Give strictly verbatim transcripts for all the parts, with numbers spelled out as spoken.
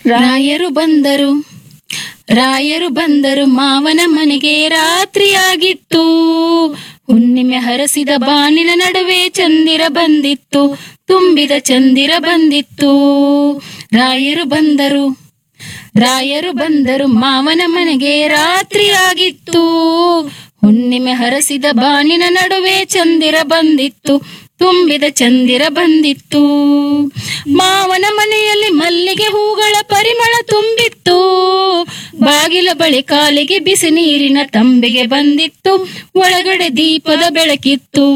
ರಾಯರು ಬಂದರು ರಾಯರು ಬಂದರು ಮಾವನ ಮನೆಗೆ ರಾತ್ರಿಯಾಗಿತ್ತು. ಹುಣ್ಣಿಮೆ ಹರಸಿದ ಬಾನಿನ ನಡುವೆ ಚಂದಿರ ಬಂದಿತ್ತು, ತುಂಬಿದ ಚಂದಿರ ಬಂದಿತ್ತು. ರಾಯರು ಬಂದರು ರಾಯರು ಬಂದರು ಮಾವನ ಮನೆಗೆ ರಾತ್ರಿಯಾಗಿತ್ತು. ಹುಣ್ಣಿಮೆ ಹರಸಿದ ಬಾನಿನ ನಡುವೆ ಚಂದಿರ ಬಂದಿತ್ತು, ತುಂಬಿದ ಚಂದಿರ ಬಂದಿತ್ತು. ಮಾವನ ಮನೆಯಲ್ಲಿ ಮಲ್ಲಿಗೆ ಹೂಗಳ ಪರಿಮಳ ತುಂಬಿತ್ತು. ಬಾಗಿಲ ಬಳಿ ಕಾಲಿಗೆ ಬಿಸಿ ನೀರಿನ ತಂಬಿಗೆ ಬಂದಿತ್ತು, ಒಳಗಡೆ ದೀಪದ ಬೆಳಕಿತ್ತು.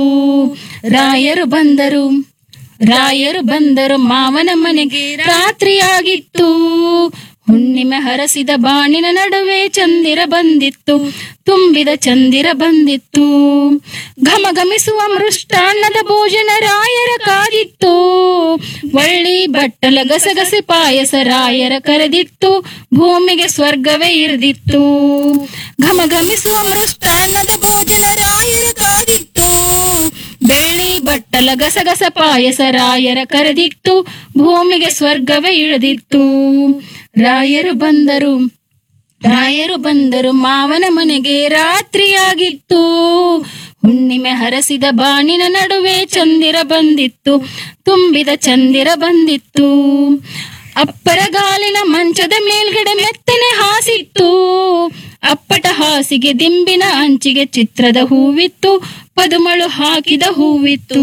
ರಾಯರು ಬಂದರು ರಾಯರು ಬಂದರು ಮಾವನ ಮನೆಗೆ ರಾತ್ರಿಯಾಗಿತ್ತು. ಹುಣ್ಣಿಮೆ ಹರಸಿದ ಬಾನಿನ ನಡುವೆ ಚಂದಿರ ಬಂದಿತ್ತು, ತುಂಬಿದ ಚಂದಿರ ಬಂದಿತ್ತು. ಘಮಘಮಿಸುವ ಮೃಷ್ಟಾನ್ನದ ಭೋಜನ ರಾಯರ ಕಾದಿತ್ತು. ಒಳ್ಳಿ ಬಟ್ಟಲ ಗಸಗಸೆ ಪಾಯಸ ರಾಯರ ಕರೆದಿತ್ತು, ಭೂಮಿಗೆ ಸ್ವರ್ಗವೇ ಇರಿದಿತ್ತು. ಘಮಘಮಿಸುವ ಮೃಷ್ಟಾನ್ನದ ಭೋಜನ ರಾಯರ ಕಾದಿತ್ತು. ಬೆಳ್ಳಿ ಬಟ್ಟಲ ಗಸಗಸ ಪಾಯಸ ರಾಯರ ಕರೆದಿತ್ತು, ಭೂಮಿಗೆ ಸ್ವರ್ಗವೇ ಇಳಿದಿತ್ತು. ರಾಯರು ಬಂದರು ರಾಯರು ಬಂದರು ಮಾವನ ಮನೆಗೆ ರಾತ್ರಿಯಾಗಿತ್ತು. ಹುಣ್ಣಿಮೆ ಹರಸಿದ ಬಾನಿನ ನಡುವೆ ಚಂದಿರ ಬಂದಿತ್ತು, ತುಂಬಿದ ಚಂದಿರ ಬಂದಿತ್ತು. ಅಪ್ಪರ ಗಾಲಿನ ಮಂಚದ ಮೇಲ್ಗಡೆ ಮೆತ್ತನೆ ಹಾಸಿತ್ತು. ಅಪ್ಪಟ ಹಾಸಿಗೆ ದಿಂಬಿನ ಅಂಚಿಗೆ ಚಿತ್ರದ ಹೂವಿತ್ತು, ಪದುಮಳು ಹಾಕಿದ ಹೂವಿತ್ತು.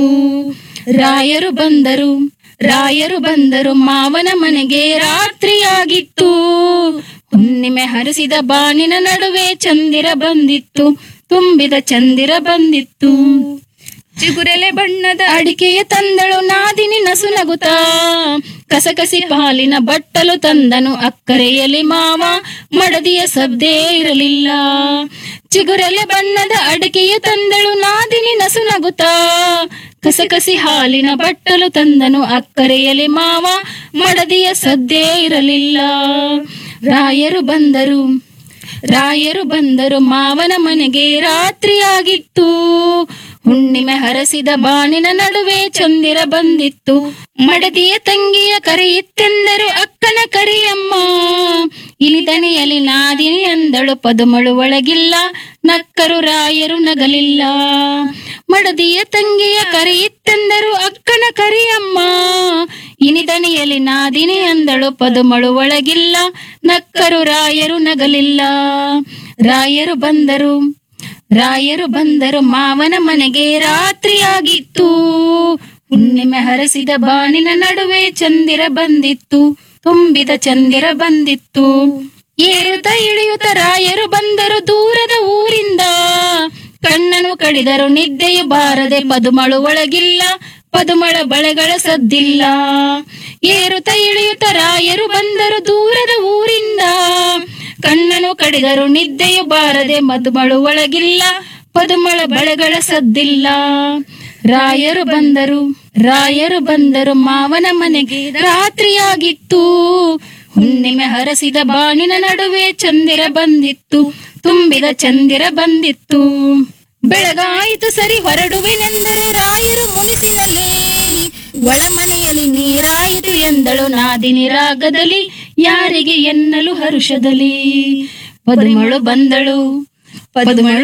ರಾಯರು ಬಂದರು ರಾಯರು ಬಂದರು ಮಾವನ ಮನೆಗೆ ರಾತ್ರಿಯಾಗಿತ್ತು. ಹುಣ್ಣಿಮೆ ಹರಿಸಿದ ಬಾನಿನ ನಡುವೆ ಚಂದಿರ ಬಂದಿತ್ತು, ತುಂಬಿದ ಚಂದಿರ ಬಂದಿತ್ತು. ಚಿಗುರೆಲೆ ಬಣ್ಣದ ಅಡಿಕೆಯ ತಂದಳು ನಾದಿನಿ ನಸುನಗುತ್ತಾ. ಕಸಕಸಿ ಪಾಲಿನ ಬಟ್ಟಲು ತಂದನು ಅಕ್ಕರೆಯಲ್ಲಿ ಮಾವ, ಮಡದಿಯ ಸದ್ದೇ ಇರಲಿಲ್ಲ. ಚಿಗುರೆಲೆ ಬಣ್ಣದ ಅಡಿಕೆಯ ತಂದಳು ನಾದಿನಿ ನಸುನಗುತ್ತಾ. ಕಸಕಸಿ ಹಾಲಿನ ಬಟ್ಟಲು ತಂದನು ಅಕ್ಕರೆಯಲ್ಲಿ ಮಾವ, ಮಡದಿಯ ಸದ್ದೇ ಇರಲಿಲ್ಲ. ರಾಯರು ಬಂದರು ರಾಯರು ಬಂದರು ಮಾವನ ಮನೆಗೆ ರಾತ್ರಿಯಾಗಿತ್ತು. ಹುಣ್ಣಿಮೆ ಹರಸಿದ ಬಾನಿನ ನಡುವೆ ಚಂದಿರ ಬಂದಿತ್ತು. ಮಡದಿಯ ತಂಗಿಯ ಕರೆಯಿತ್ತೆಂದರು ಅಕ್ಕನ ಕರಿಯಮ್ಮ. ಇಲಿದನೆಯಲ್ಲಿ ನಾದಿನಿ ಅಂದಳು ಪದುಮಳು ಒಳಗಿಲ್ಲ, ನಕ್ಕರು ರಾಯರು ನಗಲಿಲ್ಲ. ಮಡದಿಯ ತಂಗಿಯ ಕರೆಯಿತ್ತೆಂದರು ಅಕ್ಕನ ಕರಿಯಮ್ಮ. ಇನಿದನಿಯಲ್ಲಿ ನಾದಿನಿ ಅಂದಳು ಪದುಮಳು ಒಳಗಿಲ್ಲ, ನಕ್ಕರು ರಾಯರು ನಗಲಿಲ್ಲ. ರಾಯರು ಬಂದರು ರಾಯರು ಬಂದರು ಮಾವನ ಮನೆಗೆ ರಾತ್ರಿಯಾಗಿತ್ತು. ಹುಣ್ಣಿಮೆ ಹರಸಿದ ಬಾನಿನ ನಡುವೆ ಚಂದಿರ ಬಂದಿತ್ತು, ತುಂಬಿದ ಚಂದಿರ ಬಂದಿತ್ತು. ಏರುತ್ತ ಇಳಿಯುತ್ತ ರಾಯರು ಬಂದರು ದೂರದ ಊರಿಂದ. ಕಣ್ಣನು ಕಡಿದರು ನಿದ್ದೆಯು ಬಾರದೆ ಪದುಮಳು ಒಳಗಿಲ್ಲ, ಪದುಮಳ ಬಳೆಗಳ ಸದ್ದಿಲ್ಲ. ಏರುತ್ತ ಇಳಿಯುತ್ತ ರಾಯರು ಬಂದರು ದೂರದ ಊರಿಂದ. ಕಣ್ಣನು ಕಡಿದರು ನಿದ್ದೆಯು ಬಾರದೆ ಮದುಮಳು ಒಳಗಿಲ್ಲ, ಪದುಮಳ ಬಳೆಗಳ ಸದ್ದಿಲ್ಲ. ರಾಯರು ಬಂದರು ರಾಯರು ಬಂದರು ಮಾವನ ಮನೆಗೆ ರಾತ್ರಿಯಾಗಿತ್ತು. ಹುಣ್ಣಿಮೆ ಹರಸಿದ ಬಾನಿನ ನಡುವೆ ಚಂದಿರ ಬಂದಿತ್ತು, ತುಂಬಿದ ಚಂದಿರ ಬಂದಿತ್ತು. ಬೆಳಗಾಯಿತು ಸರಿ ಹೊರಡುವೆನೆಂದರೆ ರಾಯರು ಮುನಿಸಿನಲ್ಲಿ. ಒಳಮನೆಯಲ್ಲಿ ನೀರಾಯಿತು ಎಂದಳು ನಾದಿನಿ ರಾಗದಲ್ಲಿ, ಯಾರಿಗೆ ಎನ್ನಲು ಹರುಷದಲ್ಲಿ. ಪದುಮಳು ಬಂದಳು ಪದುಮಳು